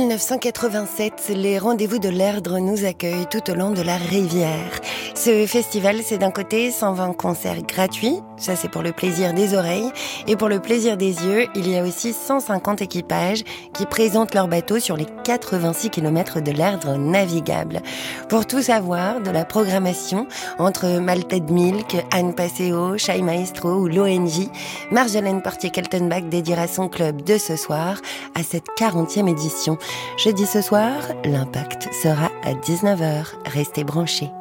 1987, les rendez-vous de l'Erdre nous accueillent tout au long de la rivière. Ce festival, c'est d'un côté 120 concerts gratuits, ça c'est pour le plaisir des oreilles, et pour le plaisir des yeux, il y a aussi 150 équipages qui présentent leurs bateaux sur les 86 km de l'Erdre navigable. Pour tout savoir de la programmation entre Malted Milk, Anne Passeo, Chai Maestro ou l'ONJ, Marjolaine Portier-Keltenbach dédiera son club de ce soir à cette 40e édition. Jeudi ce soir, l'impact sera à 19h. Restez branchés.